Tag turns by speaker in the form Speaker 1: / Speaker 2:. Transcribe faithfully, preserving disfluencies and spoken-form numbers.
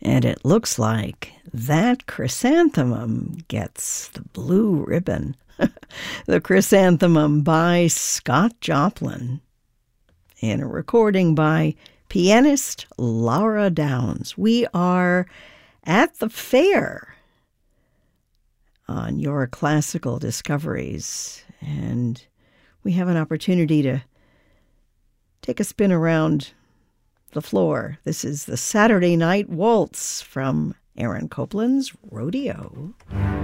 Speaker 1: And it looks like that chrysanthemum gets the blue ribbon. The Chrysanthemum by Scott Joplin, in a recording by pianist Laura Downs. We are at the fair on Your Classical Discoveries, and we have an opportunity to take a spin around the floor. This is the Saturday Night Waltz from Aaron Copland's Rodeo.